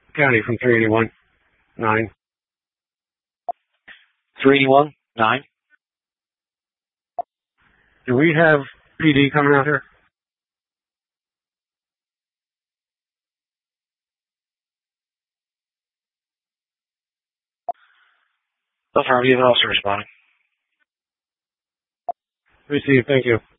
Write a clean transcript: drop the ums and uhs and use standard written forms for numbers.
County from 381-9. 381-9. Do we have PD coming out here? Affirmative, officer responding. Receive, thank you.